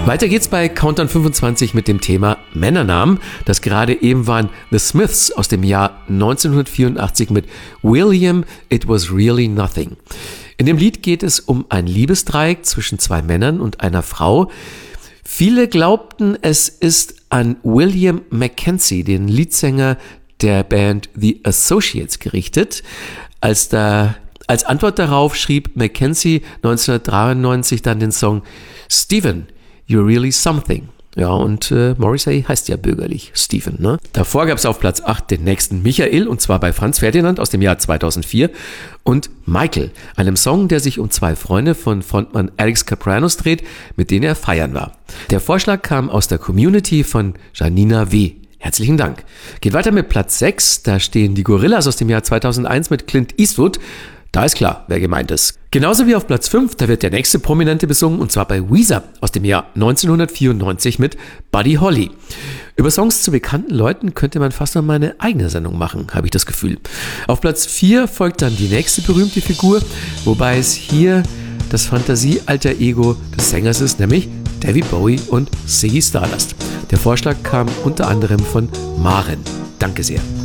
Weiter geht's bei Countdown 25 mit dem Thema Männernamen. Das gerade eben waren The Smiths aus dem Jahr 1984 mit William, It Was Really Nothing. In dem Lied geht es um ein Liebesdreieck zwischen zwei Männern und einer Frau. Viele glaubten, es ist an William Mackenzie, den Leadsänger der Band The Associates, gerichtet. Als Antwort darauf schrieb Mackenzie 1993 dann den Song Stephen, You're Really Something. Ja, und Morrissey heißt ja bürgerlich Stephen, ne? Davor gab es auf Platz 8 den nächsten Michael, und zwar bei Franz Ferdinand aus dem Jahr 2004 und Michael, einem Song, der sich um zwei Freunde von Frontmann Alex Kapranos dreht, mit denen er feiern war. Der Vorschlag kam aus der Community von Janina W. Herzlichen Dank. Geht weiter mit Platz 6, da stehen die Gorillas aus dem Jahr 2001 mit Clint Eastwood. Da ist klar, wer gemeint ist. Genauso wie auf Platz 5, da wird der nächste Prominente besungen, und zwar bei Weezer aus dem Jahr 1994 mit Buddy Holly. Über Songs zu bekannten Leuten könnte man fast noch mal eine eigene Sendung machen, habe ich das Gefühl. Auf Platz 4 folgt dann die nächste berühmte Figur, wobei es hier das Fantasie-Alter Ego des Sängers ist, nämlich David Bowie und Ziggy Stardust. Der Vorschlag kam unter anderem von Maren. Danke sehr.